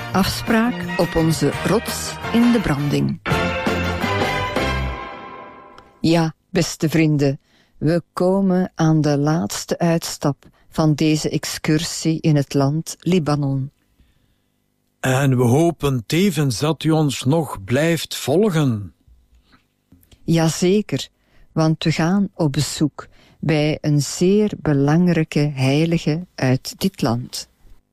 Afspraak op onze rots in de branding. Ja, beste vrienden, we komen aan de laatste uitstap van deze excursie in het land Libanon. En we hopen tevens dat u ons nog blijft volgen. Jazeker, want we gaan op bezoek bij een zeer belangrijke heilige uit dit land.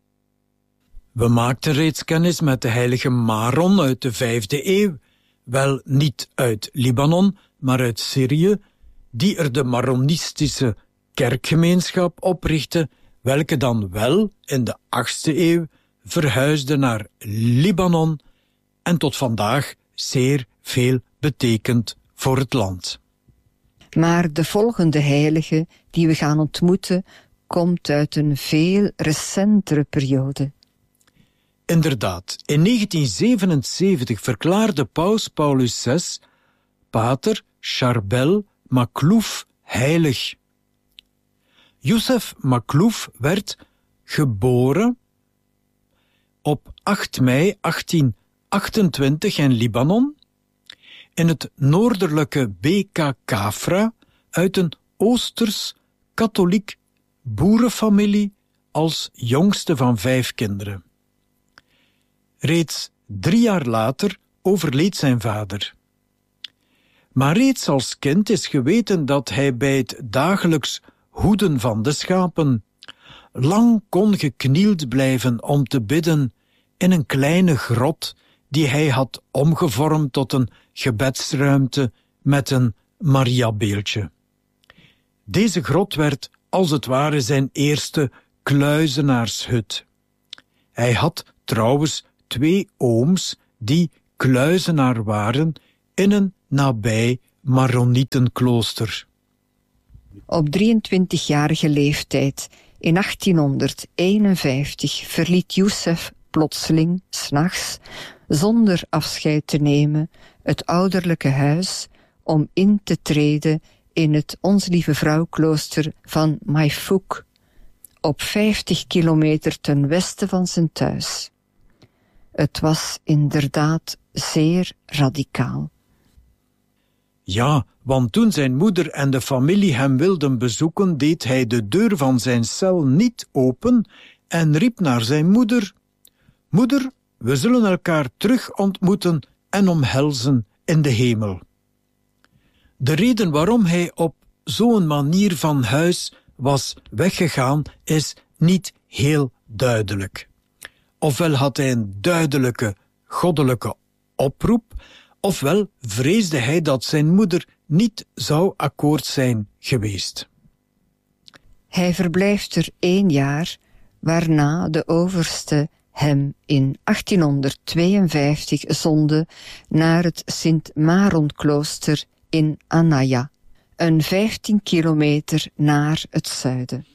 We maakten reeds kennis met de heilige Maron uit de 5e eeuw, wel niet uit Libanon, maar uit Syrië, die er de Maronistische kerkgemeenschap oprichtte, welke dan wel in de 8e eeuw verhuisde naar Libanon en tot vandaag zeer veel betekent voor het land. Maar de volgende heilige die we gaan ontmoeten komt uit een veel recentere periode. Inderdaad, in 1977 verklaarde paus Paulus VI pater Charbel Maklouf heilig. Youssef Maklouf werd geboren op 8 mei 1828 in Libanon, in het noordelijke Beka Kafra, uit een Oosters-katholiek boerenfamilie als jongste van 5 kinderen. Reeds 3 jaar later overleed zijn vader. Maar reeds als kind is geweten dat hij bij het dagelijks hoeden van de schapen lang kon geknield blijven om te bidden in een kleine grot die hij had omgevormd tot een gebedsruimte met een Mariabeeldje. Deze grot werd als het ware zijn eerste kluizenaarshut. Hij had trouwens 2 ooms die kluizenaar waren in een nabij Maronietenklooster. Op 23-jarige leeftijd, in 1851, verliet Youssef plotseling, 's nachts, zonder afscheid te nemen, het ouderlijke huis om in te treden in het Onze Lieve Vrouw-klooster van Mayfouk, op 50 kilometer ten westen van zijn thuis. Het was inderdaad zeer radicaal. Ja, want toen zijn moeder en de familie hem wilden bezoeken, deed hij de deur van zijn cel niet open en riep naar zijn moeder: Moeder, we zullen elkaar terug ontmoeten en omhelzen in de hemel. De reden waarom hij op zo'n manier van huis was weggegaan is niet heel duidelijk. Ofwel had hij een duidelijke goddelijke oproep, ofwel vreesde hij dat zijn moeder niet zou akkoord zijn geweest. Hij verblijft er 1 jaar, waarna de overste hem in 1852 zondde naar het Sint-Maron-klooster in Anaya, een 15 kilometer naar het zuiden.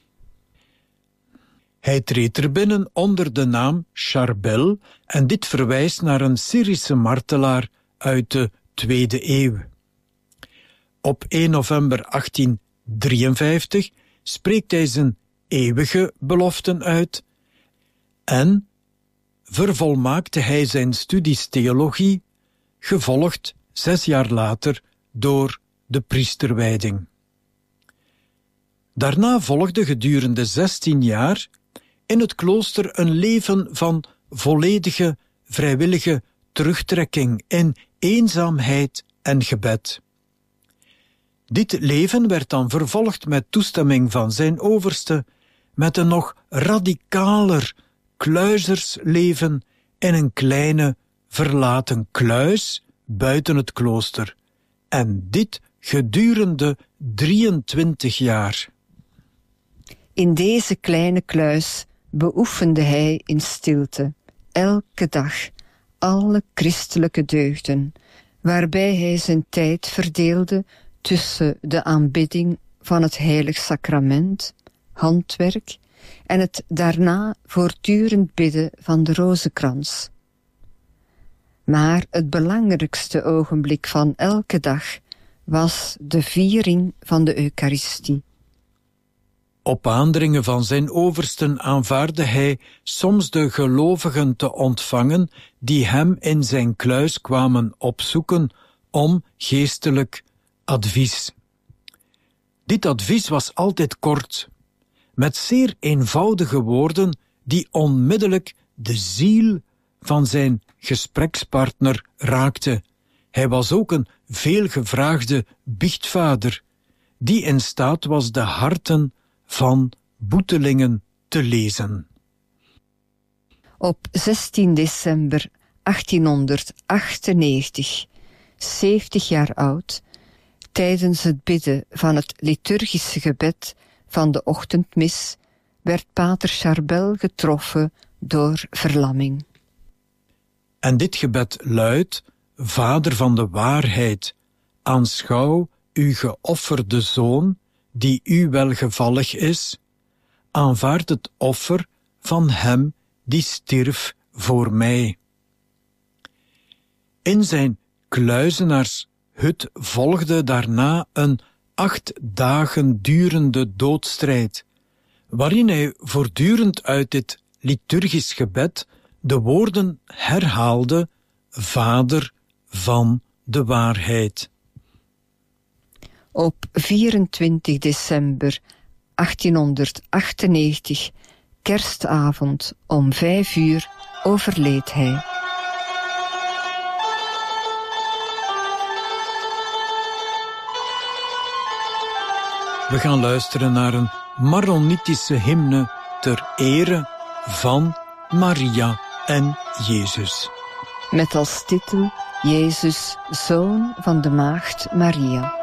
Hij treedt er binnen onder de naam Charbel en dit verwijst naar een Syrische martelaar uit de 2e eeuw. Op 1 november 1853 spreekt hij zijn eeuwige beloften uit en vervolmaakte hij zijn studies theologie, gevolgd 6 jaar later door de priesterwijding. Daarna volgde gedurende 16 jaar in het klooster een leven van volledige vrijwillige terugtrekking in eenzaamheid en gebed. Dit leven werd dan vervolgd met toestemming van zijn overste met een nog radicaler kluizersleven in een kleine verlaten kluis buiten het klooster. En dit gedurende 23 jaar. In deze kleine kluis beoefende hij in stilte, elke dag, alle christelijke deugden, waarbij hij zijn tijd verdeelde tussen de aanbidding van het heilig sacrament, handwerk en het daarna voortdurend bidden van de rozenkrans. Maar het belangrijkste ogenblik van elke dag was de viering van de Eucharistie. Op aandringen van zijn oversten aanvaardde hij soms de gelovigen te ontvangen die hem in zijn kluis kwamen opzoeken om geestelijk advies. Dit advies was altijd kort, met zeer eenvoudige woorden die onmiddellijk de ziel van zijn gesprekspartner raakte. Hij was ook een veelgevraagde biechtvader, die in staat was de harten van boetelingen te lezen. Op 16 december 1898, 70 jaar oud, tijdens het bidden van het liturgische gebed van de ochtendmis, werd pater Charbel getroffen door verlamming. En dit gebed luidt: Vader van de waarheid, aanschouw uw geofferde Zoon, die u welgevallig is, aanvaard het offer van hem die stierf voor mij. In zijn kluizenaarshut volgde daarna een 8 dagen durende doodstrijd, waarin hij voortdurend uit dit liturgisch gebed de woorden herhaalde: Vader van de waarheid. Op 24 december 1898, kerstavond om 5 uur, overleed hij. We gaan luisteren naar een Maronitische hymne ter ere van Maria en Jezus. Met als titel Jezus, Zoon van de Maagd Maria.